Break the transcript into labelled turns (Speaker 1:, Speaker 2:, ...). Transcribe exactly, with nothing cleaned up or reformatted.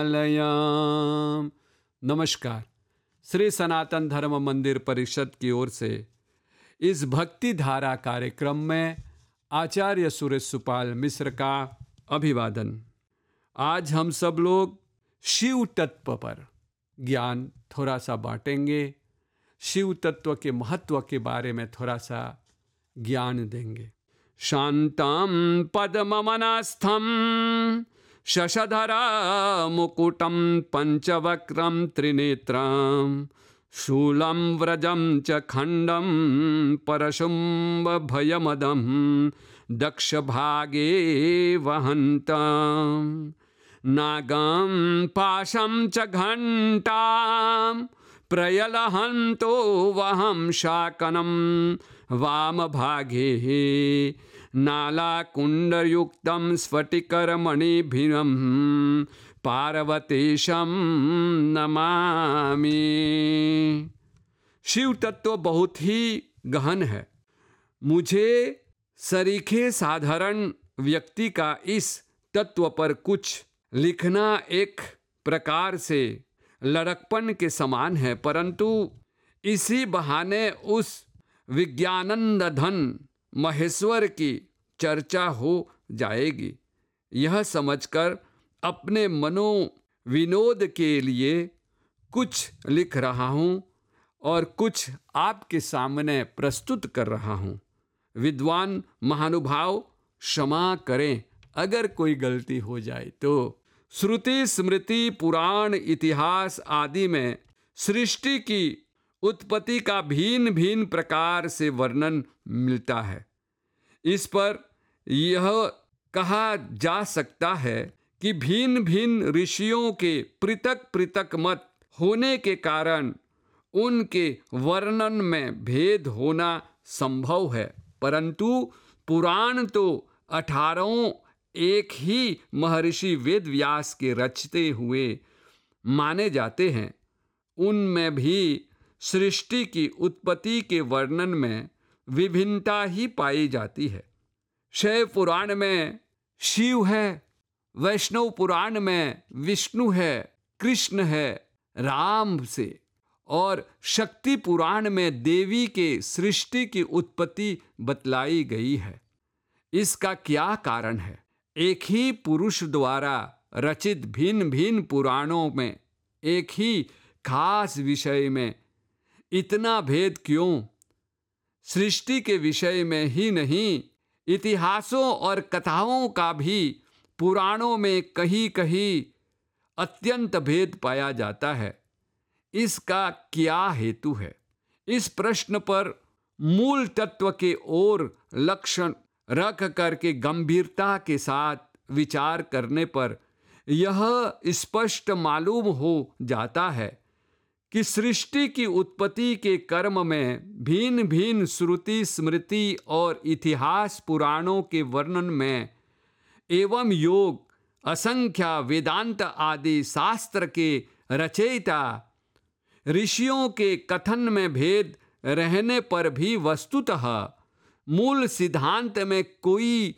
Speaker 1: लयाम। नमस्कार। श्री सनातन धर्म मंदिर परिषद की ओर से इस भक्ति धारा कार्यक्रम में आचार्य सुरेश सुपाल मिश्र का अभिवादन। आज हम सब लोग शिव तत्व पर ज्ञान थोड़ा सा बांटेंगे, शिव तत्व के महत्व के बारे में थोड़ा सा ज्ञान देंगे। शांतं पद्ममनस्थं शशधरा मुकुटं पंचवक्त्रं त्रिनेत्रं शूलं व्रजं च खंडं परशुम्भभयमदं दक्षभागे वहन्तं नागं पाशं च घण्टां प्रयलहन्तो वहं शाकनं वामभागे नालाकुण्डयुक्तं स्फटिकरमणिभिरं पार्वतीशं नमामि। शिव तत्व बहुत ही गहन है। मुझे सरीखे साधारण व्यक्ति का इस तत्व पर कुछ लिखना एक प्रकार से लड़कपन के समान है, परंतु इसी बहाने उस विज्ञानंद धन महेश्वर की चर्चा हो जाएगी। यह समझकर अपने मनो विनोद के लिए कुछ लिख रहा हूँ और कुछ आपके सामने प्रस्तुत कर रहा हूँ। विद्वान महानुभाव क्षमा करें अगर कोई गलती हो जाए तो। श्रुति स्मृति पुराण इतिहास आदि में सृष्टि की उत्पत्ति का भिन्न भिन्न प्रकार से वर्णन मिलता है। इस पर यह कहा जा सकता है कि भिन्न भिन्न ऋषियों के पृथक पृथक मत होने के कारण उनके वर्णन में भेद होना संभव है, परंतु पुराण तो अठारहों एक ही महर्षि वेद व्यास के रचते हुए माने जाते हैं। उनमें भी सृष्टि की उत्पत्ति के वर्णन में विभिन्नता ही पाई जाती है। शैव पुराण में शिव है, वैष्णव पुराण में विष्णु है, कृष्ण है राम से, और शक्ति पुराण में देवी के सृष्टि की उत्पत्ति बतलाई गई है। इसका क्या कारण है? एक ही पुरुष द्वारा रचित भिन्न भिन्न पुराणों में एक ही खास विषय में इतना भेद क्यों? सृष्टि के विषय में ही नहीं, इतिहासों और कथाओं का भी पुराणों में कहीं कहीं अत्यंत भेद पाया जाता है। इसका क्या हेतु है? इस प्रश्न पर मूल तत्व के ओर लक्षण रख करके गंभीरता के साथ विचार करने पर यह स्पष्ट मालूम हो जाता है कि सृष्टि की उत्पत्ति के कर्म में भिन्न भिन्न श्रुति स्मृति और इतिहास पुराणों के वर्णन में एवं योग असंख्य वेदांत आदि शास्त्र के रचयिता ऋषियों के कथन में भेद रहने पर भी वस्तुतः मूल सिद्धांत में कोई